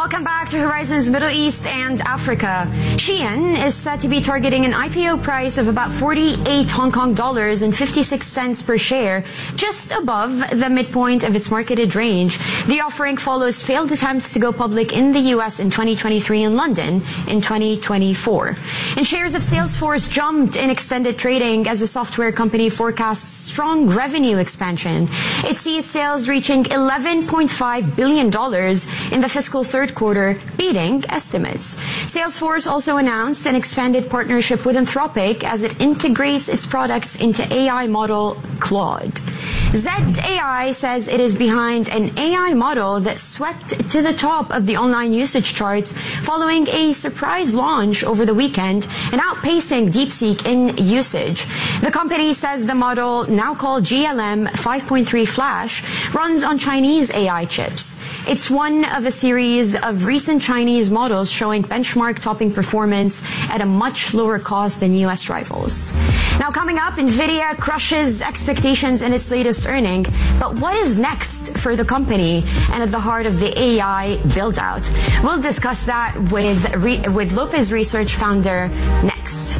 Welcome back to Horizons Middle East and Africa. Shein is set to be targeting an IPO price of about 48 Hong Kong dollars and 56 cents per share, just above the midpoint of its marketed range. The offering follows failed attempts to go public in the US in 2023 and London in 2024. And shares of Salesforce jumped in extended trading as the software company forecasts strong revenue expansion. It sees sales reaching $11.5 billion in the fiscal third quarter, beating estimates. Salesforce also announced an expanded partnership with Anthropic as it integrates its products into AI model Claude. ZAI says it is behind an AI model that swept to the top of the online usage charts following a surprise launch over the weekend and outpacing DeepSeek in usage. The company says the model, now called GLM 5.3 Flash, runs on Chinese AI chips. It's one of a series of recent Chinese models showing benchmark-topping performance at a much lower cost than U.S. rivals. Now coming up, NVIDIA crushes expectations in its latest earning. But what is next for the company and at the heart of the AI build-out? We'll discuss that with Lopez Research founder next.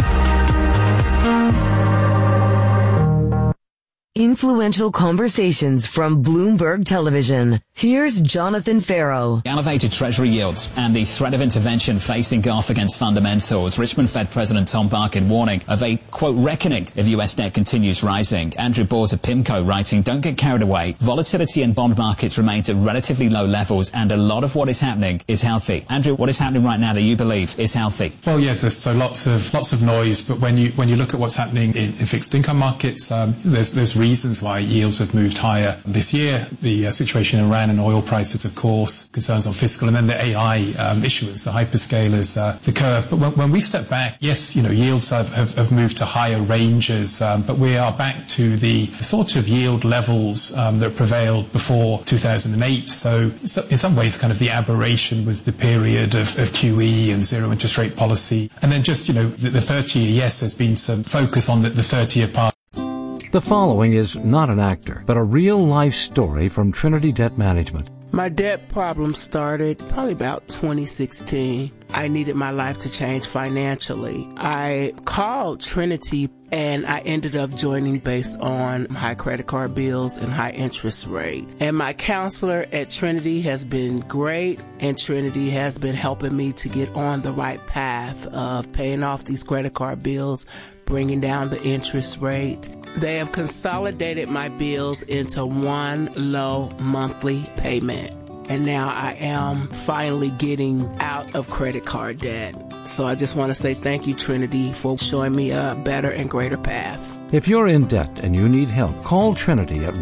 Influential conversations from Bloomberg Television. Here's Jonathan Farrow. Elevated Treasury yields and the threat of intervention facing Gulf against fundamentals. Richmond Fed President Tom Barkin warning of a, quote, reckoning if U.S. debt continues rising. Andrew Bors of PIMCO writing, don't get carried away. Volatility in bond markets remains at relatively low levels and a lot of what is happening is healthy. Andrew, what is happening right now that you believe is healthy? Well, yes, there's so lots of noise, but when you look at what's happening in fixed income markets, there's reasons why yields have moved higher this year. The situation in Iran and oil prices, of course, concerns on fiscal, and then the AI issuance, the hyperscalers, the curve. But when we step back, yes, yields have moved to higher ranges, but we are back to the sort of yield levels that prevailed before 2008. So in some ways, kind of the aberration was the period of QE and zero interest rate policy. And then just, the 30-year, yes, there's been some focus on the 30-year part. The following is not an actor, but a real-life story from Trinity Debt Management. My debt problem started probably about 2016. I needed my life to change financially. I called Trinity and I ended up joining based on high credit card bills and high interest rate. And my counselor at Trinity has been great, and Trinity has been helping me to get on the right path of paying off these credit card bills, bringing down the interest rate. They have consolidated my bills into one low monthly payment. And now I am finally getting out of credit card debt. So I just want to say thank you, Trinity, for showing me a better and greater path. If you're in debt and you need help, call Trinity at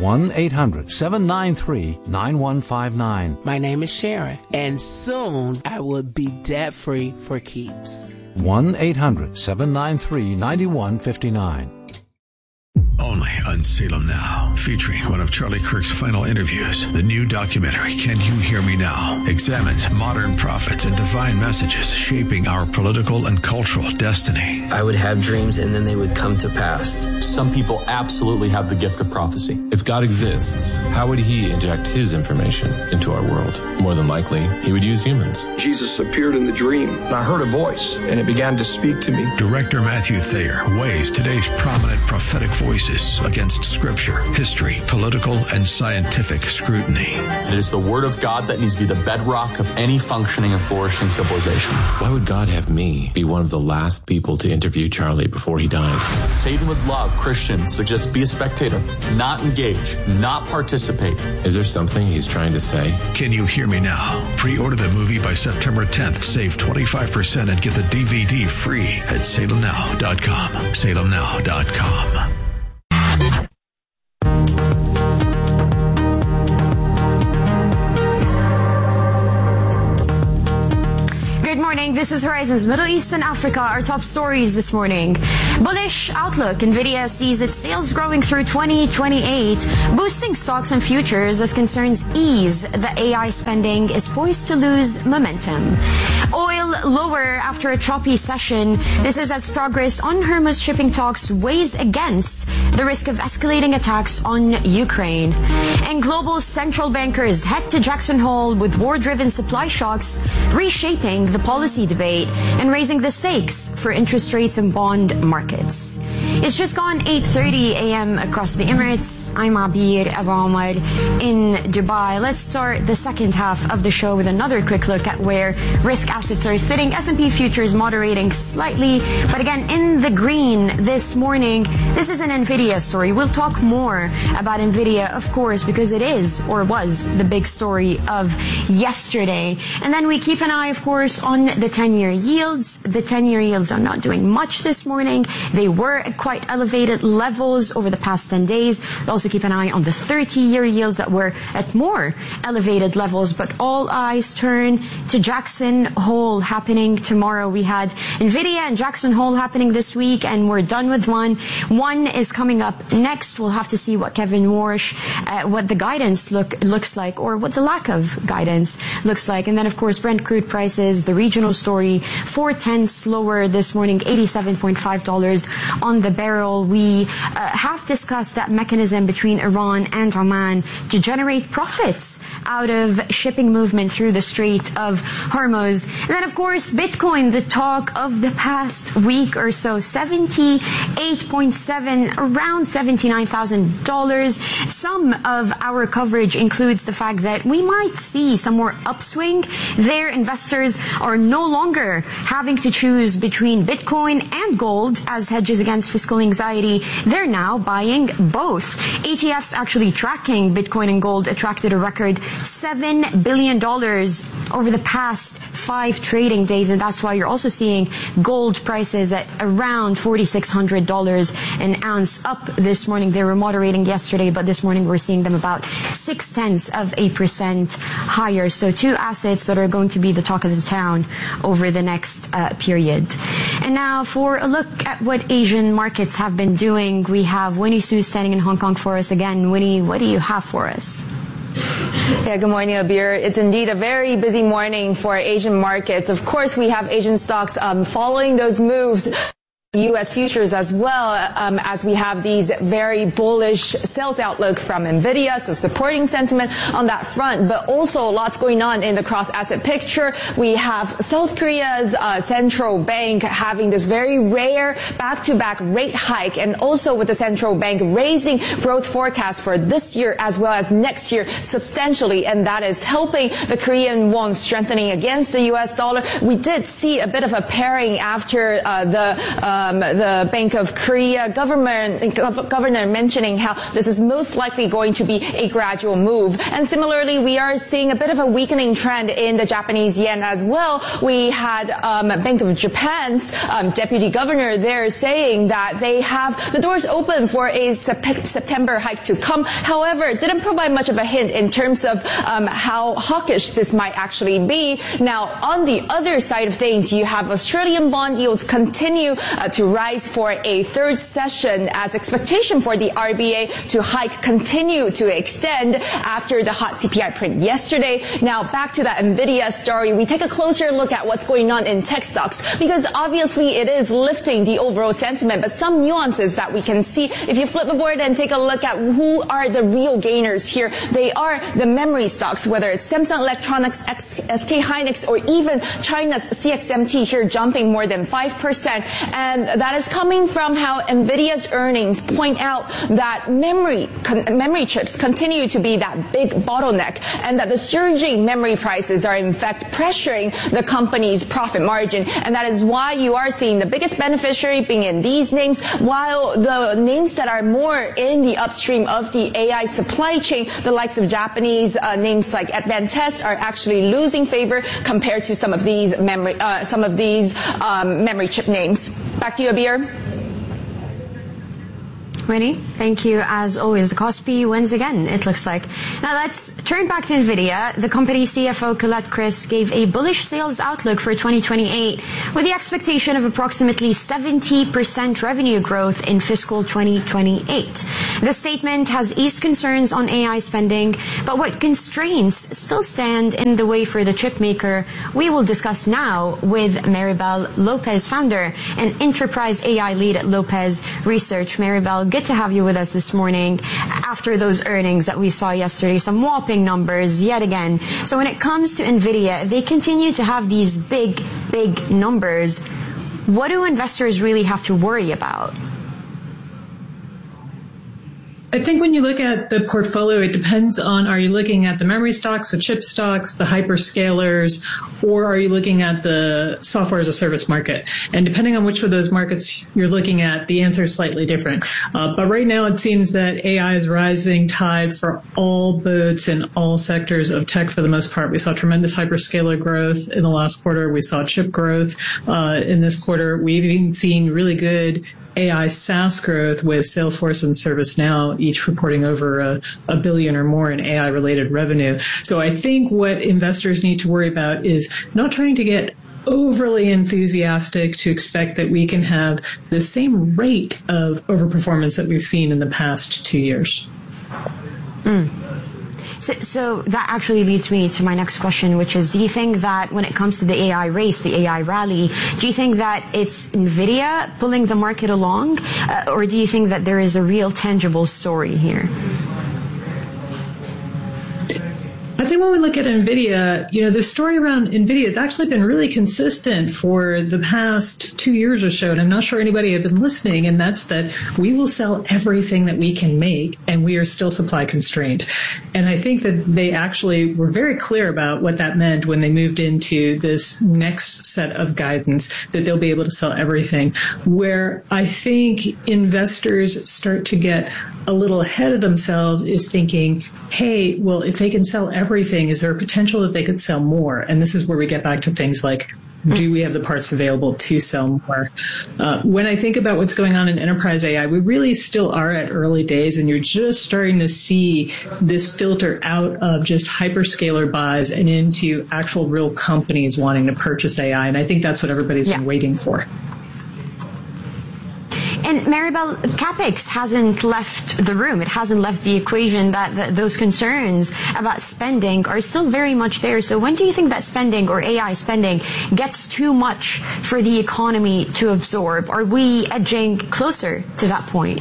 1-800-793-9159. My name is Sharon, and soon I will be debt-free for keeps. 1-800-793-9159. Only on Salem Now, featuring one of Charlie Kirk's final interviews. The new documentary, Can You Hear Me Now?, examines modern prophets and divine messages shaping our political and cultural destiny. I would have dreams and then they would come to pass. Some people absolutely have the gift of prophecy. If God exists, how would he inject his information into our world? More than likely, he would use humans. Jesus appeared in the dream, and I heard a voice, and it began to speak to me. Director Matthew Thayer weighs today's prominent prophetic voices against scripture, history, political, and scientific scrutiny. It is the word of God that needs to be the bedrock of any functioning and flourishing civilization. Why would God have me be one of the last people to interview Charlie before he died? Satan would love Christians to just be a spectator, not engage, not participate. Is there something he's trying to say? Can You Hear Me Now? Pre-order the movie by September 10th. Save 25% and get the DVD free at salemnow.com. salemnow.com. This is Horizons Middle East and Africa. Our top stories this morning. Bullish outlook. NVIDIA sees its sales growing through 2028, boosting stocks and futures as concerns ease. The AI spending is poised to lose momentum. Oil lower after a choppy session. This is as progress on Hormuz shipping talks weighs against the risk of escalating attacks on Ukraine. And global central bankers head to Jackson Hole with war-driven supply shocks reshaping the policy debate and raising the stakes for interest rates and bond markets. It's just gone 8:30 a.m. across the Emirates. I'm Abir Abu Omar in Dubai. Let's start the second half of the show with another quick look at where risk assets are sitting. S&P futures moderating slightly, but again in the green this morning. This is an Nvidia story. We'll talk more about Nvidia, of course, because it is or was the big story of yesterday. And then we keep an eye, of course, on the 10-year yields. The 10-year yields are not doing much this morning. They were at quite elevated levels over the past 10 days. We also keep an eye on the 30-year yields that were at more elevated levels, but all eyes turn to Jackson Hole happening tomorrow. We had Nvidia and Jackson Hole happening this week, and we're done with one. One is coming up next. We'll have to see what Kevin Warsh, what the guidance looks like, or what the lack of guidance looks like. And then, of course, Brent crude prices, the regional story, 4/10 lower this morning, $87.5 on the barrel. We have discussed that mechanism between Iran and Oman to generate profits out of shipping movement through the Strait of Hormuz. And then, of course, Bitcoin, the talk of the past week or so, 78.7, around $79,000. Some of our coverage includes the fact that we might see some more upswing there. Investors are no longer having to choose between Bitcoin and gold as hedges against fiscal anxiety. They're now buying both. ETFs actually tracking Bitcoin and gold attracted a record $7 billion over the past 5 trading days, and that's why you're also seeing gold prices at around $4,600 an ounce up this morning. They were moderating yesterday, but this morning we're seeing them about 0.6% higher. So 2 assets that are going to be the talk of the town over the next period. And now for a look at what Asian markets have been doing, we have Winnie Su standing in Hong Kong for us again. Winnie, what do you have for us? Yeah, good morning, Abir. It's indeed a very busy morning for Asian markets. Of course, we have Asian stocks following those moves. U.S. futures as well, as we have these very bullish sales outlook from Nvidia, so supporting sentiment on that front, but also lots going on in the cross-asset picture. We have South Korea's central bank having this very rare back-to-back rate hike, and also with the central bank raising growth forecast for this year as well as next year substantially, and that is helping the Korean won strengthening against the U.S. dollar. We did see a bit of a pairing after the Bank of Korea governor mentioning how this is most likely going to be a gradual move. And similarly, we are seeing a bit of a weakening trend in the Japanese yen as well. We had Bank of Japan's deputy governor there saying that they have the doors open for a September hike to come. However, didn't provide much of a hint in terms of how hawkish this might actually be. Now, on the other side of things, you have Australian bond yields continue to rise for a third session as expectation for the RBA to hike continue to extend after the hot CPI print yesterday. Now back to that Nvidia story, we take a closer look at what's going on in tech stocks, because obviously it is lifting the overall sentiment, but some nuances that we can see. If you flip the board and take a look at who are the real gainers here, they are the memory stocks, whether it's Samsung Electronics, SK Hynix, or even China's CXMT here jumping more than 5%. And that is coming from how Nvidia's earnings point out that memory chips continue to be that big bottleneck, and that the surging memory prices are in fact pressuring the company's profit margin. And that is why you are seeing the biggest beneficiary being in these names, while the names that are more in the upstream of the AI supply chain, the likes of Japanese names like Advantest, are actually losing favor compared to some of these memory chip names. Back to you, Abir. Winnie, thank you as always. The Kospi wins again, it looks like. Now let's turn back to NVIDIA. The company CFO Colette Kress gave a bullish sales outlook for 2028 with the expectation of approximately 70% revenue growth in fiscal 2028. The statement has eased concerns on AI spending, but what constraints still stand in the way for the chip maker? We will discuss now with Maribel Lopez, founder and enterprise AI lead at Lopez Research. Maribel, good to have you with us this morning after those earnings that we saw yesterday, some whopping numbers yet again. So when it comes to NVIDIA, if they continue to have these big numbers, what do investors really have to worry about? I think when you look at the portfolio, it depends on, are you looking at the memory stocks, the chip stocks, the hyperscalers, or are you looking at the software as a service market? And depending on which of those markets you're looking at, the answer is slightly different. But right now it seems that AI is rising tide for all boats in all sectors of tech for the most part. We saw tremendous hyperscaler growth in the last quarter. We saw chip growth in this quarter. We've even seen really good AI SaaS growth with Salesforce and ServiceNow, each reporting over $1 billion or more in AI-related revenue. So I think what investors need to worry about is not trying to get overly enthusiastic to expect that we can have the same rate of overperformance that we've seen in the past 2 years. So that actually leads me to my next question, which is, do you think that when it comes to the AI race, the AI rally, do you think that it's NVIDIA pulling the market along, or do you think that there is a real tangible story here? I think when we look at NVIDIA, the story around NVIDIA has actually been really consistent for the past 2 years or so, and I'm not sure anybody had been listening, and that's that we will sell everything that we can make, and we are still supply constrained. And I think that they actually were very clear about what that meant when they moved into this next set of guidance, that they'll be able to sell everything. Where I think investors start to get a little ahead of themselves is thinking, hey, well, if they can sell everything, is there a potential that they could sell more? And this is where we get back to things like, do we have the parts available to sell more? When I think about what's going on in enterprise AI, we really still are at early days, and you're just starting to see this filter out of just hyperscaler buys and into actual real companies wanting to purchase AI. And I think that's what everybody's been waiting for. And Maribel, CapEx hasn't left the room. It hasn't left the equation. That those concerns about spending are still very much there. So when do you think that spending or AI spending gets too much for the economy to absorb? Are we edging closer to that point?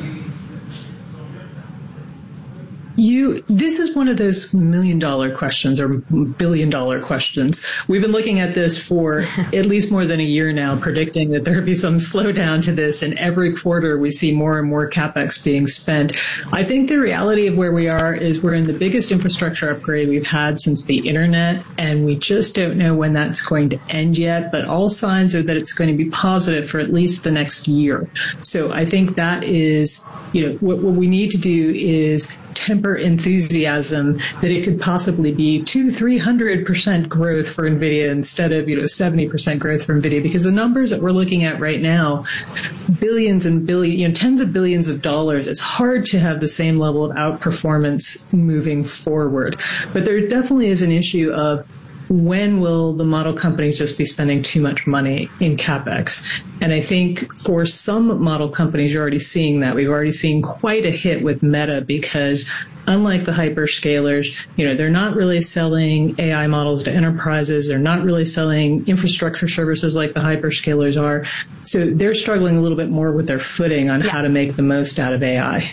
This is one of those $1 million questions or $1 billion questions. We've been looking at this for at least more than a year now, predicting that there would be some slowdown to this, and every quarter we see more and more CapEx being spent. I think the reality of where we are is we're in the biggest infrastructure upgrade we've had since the internet, and we just don't know when that's going to end yet, but all signs are that it's going to be positive for at least the next year. So I think that is, what we need to do is temper enthusiasm that it could possibly be 200-300% growth for NVIDIA instead of 70% growth for NVIDIA, because the numbers that we're looking at right now, billions and billions, tens of billions of dollars, it's hard to have the same level of outperformance moving forward. But there definitely is an issue of, when will the model companies just be spending too much money in CapEx? And I think for some model companies, you're already seeing that. We've already seen quite a hit with Meta, because unlike the hyperscalers, they're not really selling AI models to enterprises. They're not really selling infrastructure services like the hyperscalers are. So they're struggling a little bit more with their footing on how to make the most out of AI.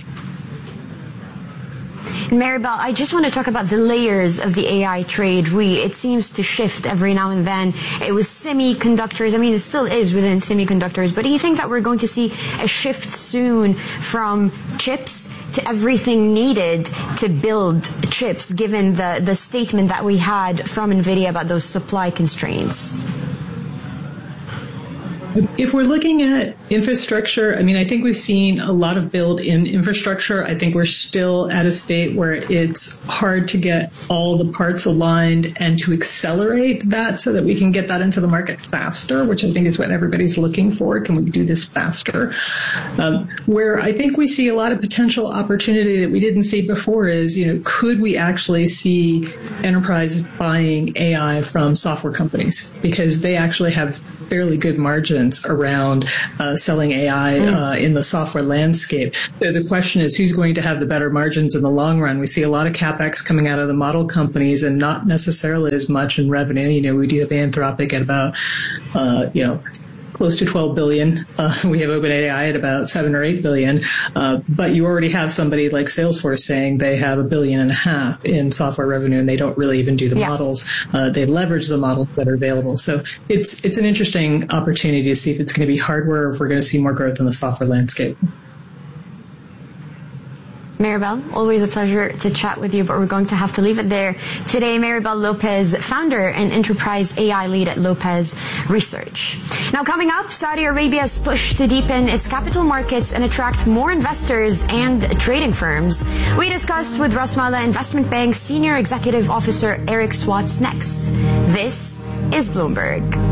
Maribel, I just want to talk about the layers of the AI trade. It seems to shift every now and then. It was semiconductors. I mean, it still is within semiconductors. But do you think that we're going to see a shift soon from chips to everything needed to build chips, given the statement that we had from NVIDIA about those supply constraints? If we're looking at infrastructure, I mean, I think we've seen a lot of build in infrastructure. I think we're still at a state where it's hard to get all the parts aligned and to accelerate that so that we can get that into the market faster, which I think is what everybody's looking for. Can we do this faster? Where I think we see a lot of potential opportunity that we didn't see before is, could we actually see enterprise buying AI from software companies? Because they actually have fairly good margins around selling AI in the software landscape. So the question is, who's going to have the better margins in the long run? We see a lot of CapEx coming out of the model companies and not necessarily as much in revenue. We do have Anthropic at about, close to 12 billion. We have OpenAI at about 7 or 8 billion. But you already have somebody like Salesforce saying they have $1.5 billion in software revenue, and they don't really even do the models. They leverage the models that are available. So it's an interesting opportunity to see if it's going to be hardware or if we're going to see more growth in the software landscape. Maribel, always a pleasure to chat with you, but we're going to have to leave it there. Today, Maribel Lopez, founder and enterprise AI lead at Lopez Research. Now, coming up, Saudi Arabia's push to deepen its capital markets and attract more investors and trading firms. We discuss with Rasmala Investment Bank's Senior Executive Officer Eric Swats next. This is Bloomberg.